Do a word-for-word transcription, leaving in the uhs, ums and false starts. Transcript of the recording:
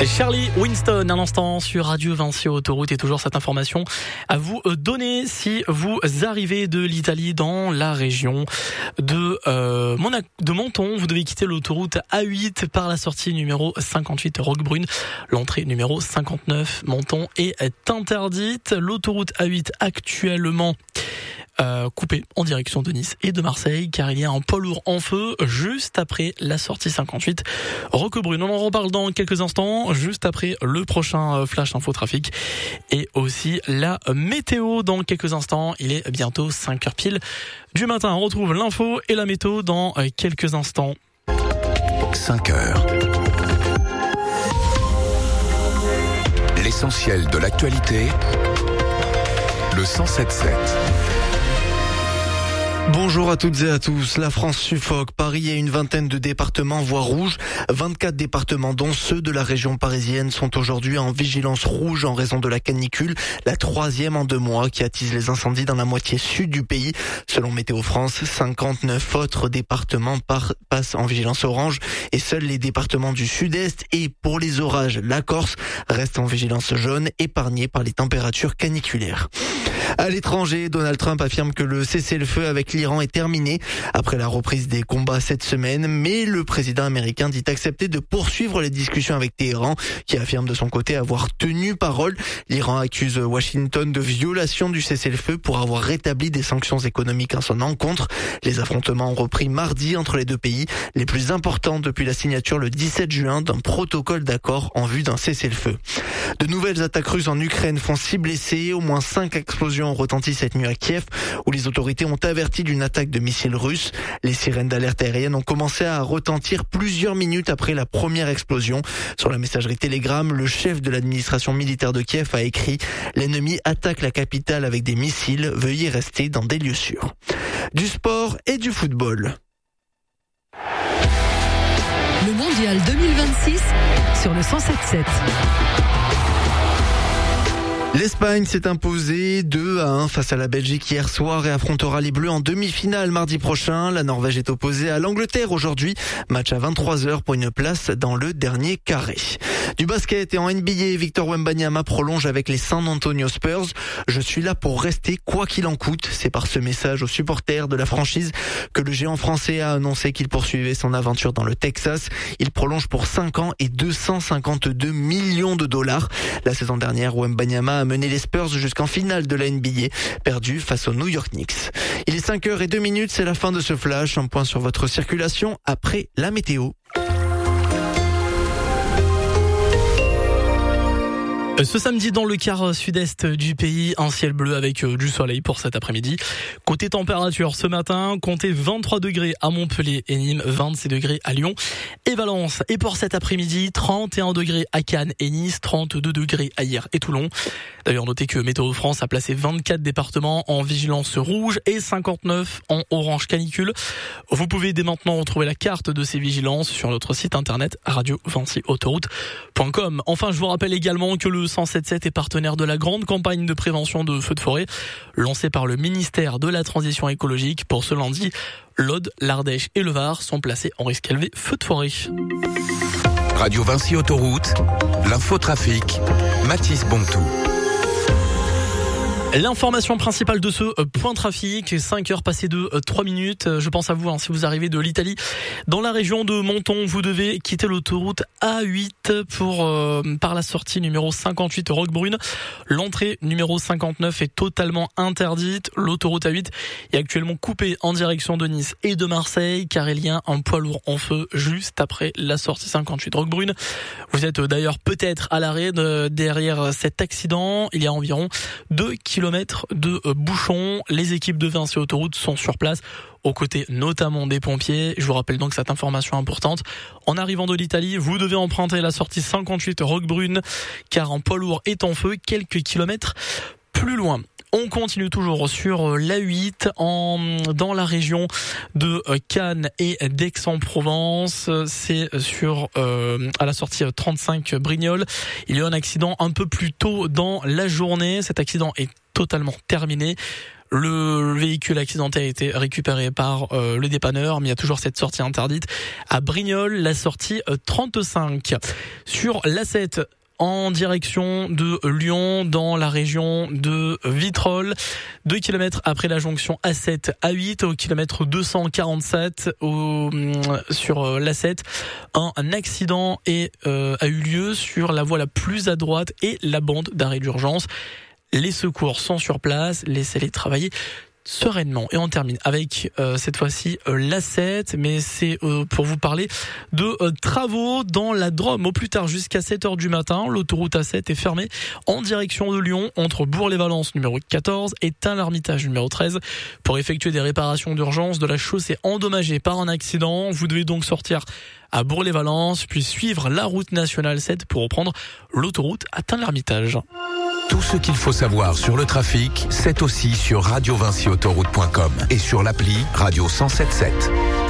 Charlie Winston, un instant sur Radio Vinci Autoroute, et toujours cette information à vous donner si vous arrivez de l'Italie dans la région de, euh, Monaco, de Menton. Vous devez quitter l'autoroute A huit par la sortie numéro cinquante-huit Roquebrune. L'entrée numéro cinquante-neuf Menton est interdite. L'autoroute A huit actuellement Euh, coupé en direction de Nice et de Marseille, car il y a un poids lourd en feu juste après la sortie cinquante-huit Roquebrune. On en reparle dans quelques instants, juste après le prochain Flash Info Trafic et aussi la météo dans quelques instants. Il est bientôt cinq heures pile du matin. On retrouve l'info et la météo dans quelques instants. cinq heures. L'essentiel de l'actualité, le cent sept sept. Bonjour à toutes et à tous. La France suffoque. Paris et une vingtaine de départements voient rouge. vingt-quatre départements, dont ceux de la région parisienne, sont aujourd'hui en vigilance rouge en raison de la canicule, la troisième en deux mois, qui attise les incendies dans la moitié sud du pays. Selon Météo France, cinquante-neuf autres départements par, passent en vigilance orange et seuls les départements du sud-est et, pour les orages, la Corse reste en vigilance jaune, épargnée par les températures caniculaires. À l'étranger, Donald Trump affirme que le cessez-le-feu avec l'Iran est terminé après la reprise des combats cette semaine, mais le président américain dit accepter de poursuivre les discussions avec Téhéran, qui affirme de son côté avoir tenu parole. L'Iran accuse Washington de violation du cessez-le-feu pour avoir rétabli des sanctions économiques en son encontre. Les affrontements ont repris mardi entre les deux pays, les plus importants depuis la signature le dix-sept juin d'un protocole d'accord en vue d'un cessez-le-feu. De nouvelles attaques russes en Ukraine font six blessés, au moins cinq explosions ont retenti cette nuit à Kiev, où les autorités ont averti d'une attaque de missiles russes. Les sirènes d'alerte aérienne ont commencé à retentir plusieurs minutes après la première explosion. Sur la messagerie Telegram, le chef de l'administration militaire de Kiev a écrit « L'ennemi attaque la capitale avec des missiles, veuillez rester dans des lieux sûrs ». Du sport et du football. Le mondial deux mille vingt-six sur le cent sept sept. L'Espagne s'est imposée deux à un face à la Belgique hier soir et affrontera les Bleus en demi-finale mardi prochain. La Norvège est opposée à l'Angleterre aujourd'hui. Match à vingt-trois heures pour une place dans le dernier carré. Du basket et en N B A, Victor Wembanyama prolonge avec les San Antonio Spurs. Je suis là pour rester quoi qu'il en coûte. C'est par ce message aux supporters de la franchise que le géant français a annoncé qu'il poursuivait son aventure dans le Texas. Il prolonge pour cinq ans et deux cent cinquante-deux millions de dollars. La saison dernière, Wembanyama a mené les Spurs jusqu'en finale de la N B A, perdu face aux New York Knicks. Il est cinq heures zéro deux minutes, c'est la fin de ce flash. Un point sur votre circulation après la météo. Ce samedi, dans le quart sud-est du pays, un ciel bleu avec du soleil pour cet après-midi. Côté température, ce matin, comptez vingt-trois degrés à Montpellier et Nîmes, vingt-six degrés à Lyon et Valence. Et pour cet après-midi, trente et un degrés à Cannes et Nice, trente-deux degrés à Hyères et Toulon. D'ailleurs, notez que Météo France a placé vingt-quatre départements en vigilance rouge et cinquante-neuf en orange canicule. Vous pouvez dès maintenant retrouver la carte de ces vigilances sur notre site internet radio vinci autoroute point com. Enfin, je vous rappelle également que le cent sept sept est partenaire de la grande campagne de prévention de feux de forêt lancée par le ministère de la Transition écologique. Pour ce lundi, l'Aude, l'Ardèche et le Var sont placés en risque élevé feu de forêt. Radio Vinci Autoroute, l'infotrafic, Mathis Bontou. L'information principale de ce point trafic, cinq heures passées de trois minutes. Je pense à vous, hein, si vous arrivez de l'Italie dans la région de Menton, vous devez quitter l'autoroute A huit pour euh, par la sortie numéro cinquante-huit Roquebrune. L'entrée numéro cinquante-neuf est totalement interdite. L'autoroute A huit est actuellement coupée en direction de Nice et de Marseille, car il y a un poids lourd en feu juste après la sortie cinquante-huit Roquebrune. Vous êtes d'ailleurs peut-être à l'arrêt de, derrière cet accident. Il y a environ deux kilomètres de bouchons. Les équipes de Vinci Autoroute sont sur place, aux côtés notamment des pompiers. Je vous rappelle donc cette information importante. En arrivant de l'Italie, vous devez emprunter la sortie cinquante-huit Roquebrune, car un poids lourd est en feu quelques kilomètres plus loin. On continue toujours sur l'A huit en, dans la région de Cannes et d'Aix-en-Provence. C'est sur euh, à la sortie trente-cinq Brignoles. Il y a eu un accident un peu plus tôt dans la journée. Cet accident est totalement terminé. Le véhicule accidenté a été récupéré par euh, le dépanneur, mais il y a toujours cette sortie interdite à Brignoles, la sortie euh, trente-cinq. Sur l'A sept, en direction de Lyon, dans la région de Vitrolles, deux kilomètres après la jonction A sept A huit, au kilomètre deux cent quarante-sept au, sur l'A sept, un, un accident est, euh, a eu lieu sur la voie la plus à droite et la bande d'arrêt d'urgence. Les secours sont sur place, laissez-les travailler sereinement. Et on termine avec euh, cette fois-ci euh, l'A sept, mais c'est euh, pour vous parler de euh, travaux dans la Drôme. Au plus tard, jusqu'à sept heures du matin, l'autoroute A sept est fermée en direction de Lyon, entre Bourg-les-Valences numéro quatorze et Tain-l'Hermitage numéro treize, pour effectuer des réparations d'urgence de la chaussée endommagée par un accident. Vous devez donc sortir à Bourg-les-Valences, puis suivre la route nationale sept pour reprendre l'autoroute à Tain-l'Hermitage. Tout ce qu'il faut savoir sur le trafic, c'est aussi sur radio vinci autoroute point com et sur l'appli Radio cent sept sept.